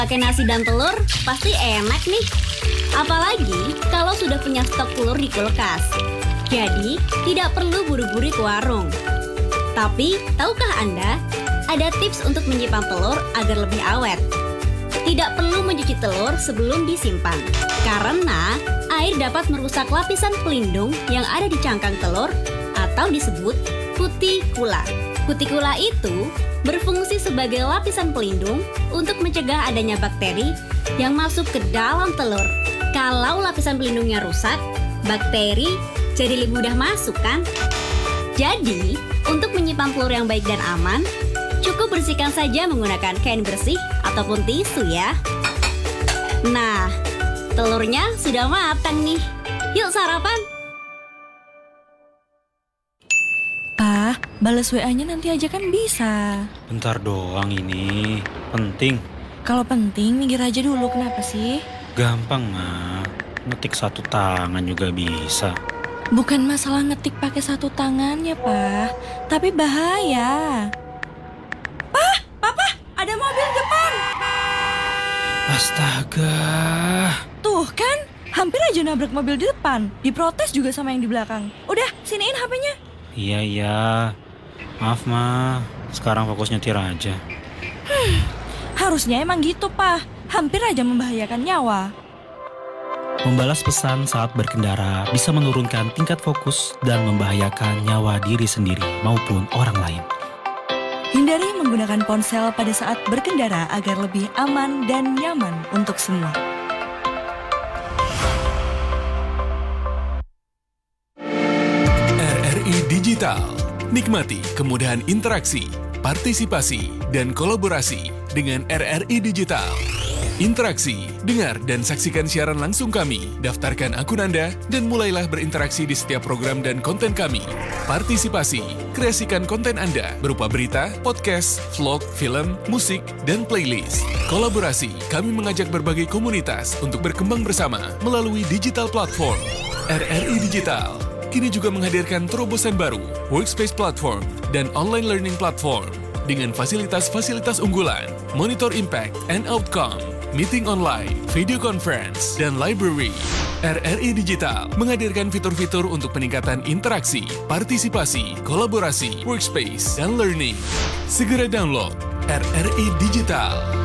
Pakai nasi dan telur pasti enak nih. Apalagi kalau sudah punya stok telur di kulkas. Jadi, tidak perlu buru-buru ke warung. Tapi, tahukah Anda, ada tips untuk menyimpan telur agar lebih awet. Tidak perlu mencuci telur sebelum disimpan, karena air dapat merusak lapisan pelindung yang ada di cangkang telur atau disebut kutikula. Kutikula itu berfungsi sebagai lapisan pelindung untuk mencegah adanya bakteri yang masuk ke dalam telur. Kalau lapisan pelindungnya rusak, bakteri jadi lebih mudah masuk kan? Jadi, untuk menyimpan telur yang baik dan aman, cukup bersihkan saja menggunakan kain bersih ataupun tisu ya. Nah, telurnya sudah matang nih. Yuk sarapan! Pa, balas WA-nya nanti aja kan bisa. Bentar doang ini, penting. Kalau penting, minggir aja dulu, kenapa sih? Gampang mah, ngetik satu tangan juga bisa. Bukan masalah ngetik pakai satu tangannya, Pa. Tapi bahaya. Papa, ada mobil depan. Astaga. Tuh kan, hampir aja nabrak mobil di depan. Diprotes juga sama yang di belakang. Udah, siniin HP-nya. Iya. Maaf Ma, sekarang fokus nyetir aja. Harusnya emang gitu, Pa. Hampir aja membahayakan nyawa. Membalas pesan saat berkendara bisa menurunkan tingkat fokus dan membahayakan nyawa diri sendiri maupun orang lain. Hindari menggunakan ponsel pada saat berkendara agar lebih aman dan nyaman untuk semua. RRI Digital. Nikmati kemudahan interaksi, partisipasi, dan kolaborasi dengan RRI Digital. Interaksi, dengar dan saksikan siaran langsung kami, daftarkan akun Anda, dan mulailah berinteraksi di setiap program dan konten kami. Partisipasi, kreasikan konten Anda berupa berita, podcast, vlog, film, musik, dan playlist. Kolaborasi, kami mengajak berbagai komunitas untuk berkembang bersama melalui digital platform. RRI Digital kini juga menghadirkan terobosan baru, workspace platform, dan online learning platform dengan fasilitas-fasilitas unggulan, monitor impact and outcome, meeting online, video conference, dan library. RRI Digital menghadirkan fitur-fitur untuk peningkatan interaksi, partisipasi, kolaborasi, workspace, dan learning. Segera download RRI Digital.